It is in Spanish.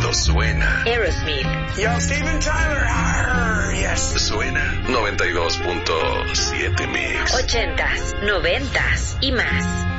cuando suena Aerosmith. Yo, Steven Tyler. Arr, yes. Suena 92.7 Mix. 80s, 90s y más.